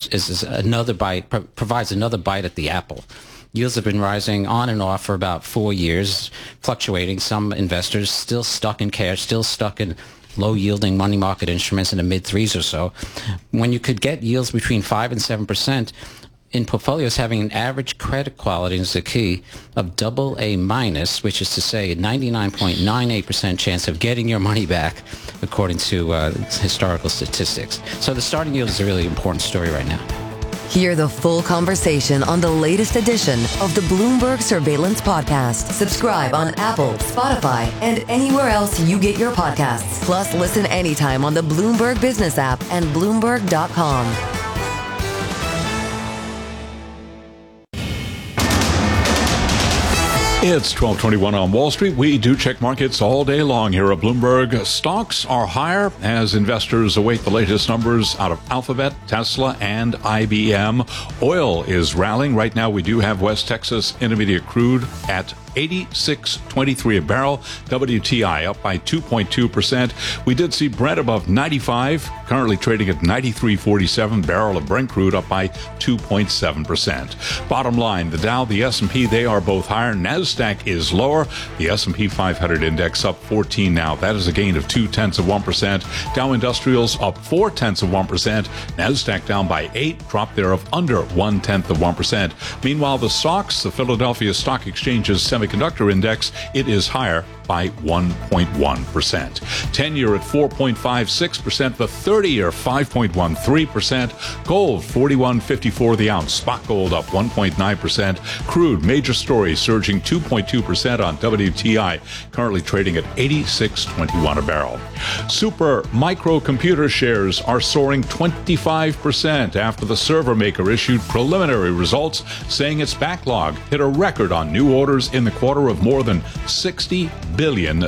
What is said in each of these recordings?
is another bite, provides another bite at the apple. Yields have been rising on and off for about 4 years, fluctuating. Some investors still stuck in cash, still stuck in low-yielding money market instruments in the mid-threes or so. When you could get yields between 5 and 7% in portfolios, having an average credit quality is the key of AA-, which is to say a 99.98% chance of getting your money back, according to historical statistics. So the starting yield is a really important story right now. Hear the full conversation on the latest edition of the Bloomberg Surveillance Podcast. Subscribe on Apple, Spotify, and anywhere else you get your podcasts. Plus, listen anytime on the Bloomberg Business app and Bloomberg.com. It's 12:21 on Wall Street. We do check markets all day long here at Bloomberg. Stocks are higher as investors await the latest numbers out of Alphabet, Tesla, and IBM. Oil is rallying. Right now, we do have West Texas Intermediate crude at $86.23 a barrel. WTI up by 2.2%. We did see Brent above 95, currently trading at 93.47. Barrel of Brent crude up by 2.7%. Bottom line, the Dow, the S&P, they are both higher. NASDAQ is lower. The S&P 500 index up 14 now. That is a gain of 0.2%. Dow Industrials up 0.4%. NASDAQ down by 8, drop there of under 0.1%. Meanwhile, the stocks, the Philadelphia Stock Exchange's Semiconductor Index, it is higher by 1.1%. 10-year at 4.56%, the 30-year 5.13%. Gold 41.54 the ounce. Spot gold up 1.9%. Crude, major story, surging 2.2% on WTI, currently trading at 86.21 a barrel. Super Microcomputer shares are soaring 25% after the server maker issued preliminary results saying its backlog hit a record on new orders in the quarter of more than $60 billion.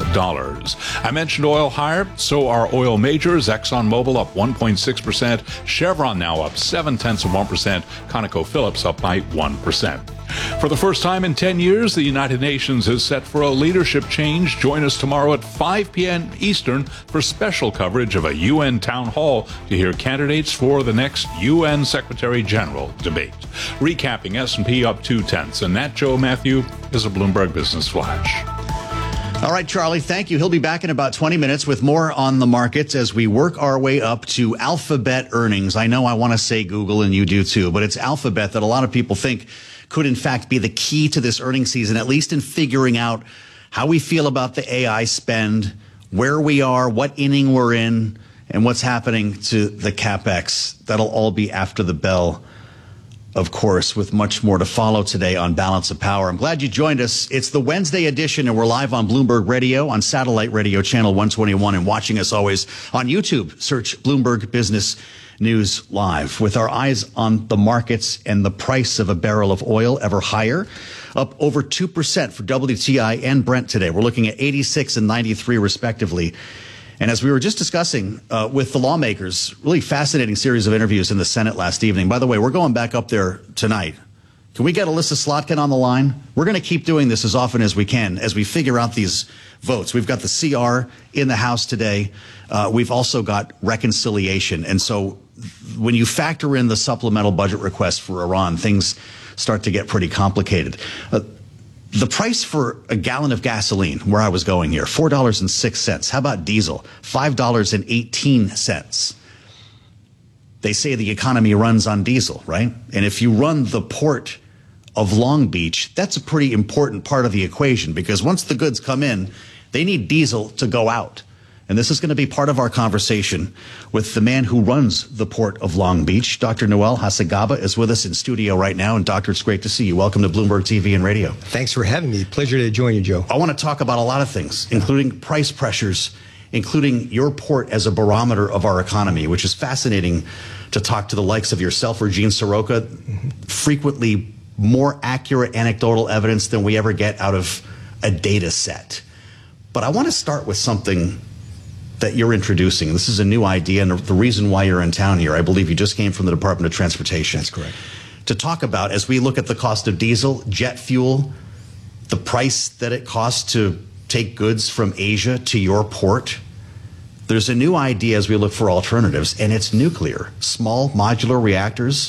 I mentioned oil higher, so are oil majors. ExxonMobil up 1.6%. Chevron now up 0.7%. ConocoPhillips up by 1%. For the first time in 10 years, the United Nations is set for a leadership change. Join us tomorrow at 5 p.m. Eastern for special coverage of a UN town hall to hear candidates for the next UN Secretary General debate. Recapping, S&P up 0.2, and that, Joe Matthew, is a Bloomberg Business Flash. All right, Charlie, thank you. He'll be back in about 20 minutes with more on the markets as we work our way up to Alphabet earnings. I know I want to say Google, and you do too, but it's Alphabet that a lot of people think could in fact be the key to this earnings season, at least in figuring out how we feel about the AI spend, where we are, what inning we're in, and what's happening to the CapEx. That'll all be after the bell, of course, with much more to follow today on Balance of Power. I'm glad you joined us. It's the Wednesday edition, and we're live on Bloomberg Radio, on Satellite Radio Channel 121, and watching us always on YouTube. Search Bloomberg Business News Live, with our eyes on the markets and the price of a barrel of oil ever higher, up over 2% for WTI and Brent today. We're looking at 86 and 93 respectively. And as we were just discussing with the lawmakers, really fascinating series of interviews in the Senate last evening. By the way, we're going back up there tonight. Can we get Alyssa Slotkin on the line? We're going to keep doing this as often as we can as we figure out these votes. We've got the CR in the House today. We've also got reconciliation. And so when you factor in the supplemental budget request for Iran, things start to get pretty complicated. The price for a gallon of gasoline, where I was going here, $4.06. How about diesel? $5.18. They say the economy runs on diesel, right? And if you run the port of Long Beach, that's a pretty important part of the equation, because once the goods come in, they need diesel to go out. And this is going to be part of our conversation with the man who runs the port of Long Beach. Dr. Noel Hasegaba is with us in studio right now. And Doctor, it's great to see you. Welcome to Bloomberg TV and Radio. Thanks for having me. Pleasure to join you, Joe. I want to talk about a lot of things, including price pressures, including your port as a barometer of our economy, which is fascinating to talk to the likes of yourself or Gene Soroka. Frequently more accurate anecdotal evidence than we ever get out of a data set. But I want to start with something that you're introducing. This is a new idea, and the reason why you're in town here, I believe you just came from the Department of Transportation. That's correct. To talk about, as we look at the cost of diesel, jet fuel, the price that it costs to take goods from Asia to your port, there's a new idea as we look for alternatives, and it's nuclear. Small modular reactors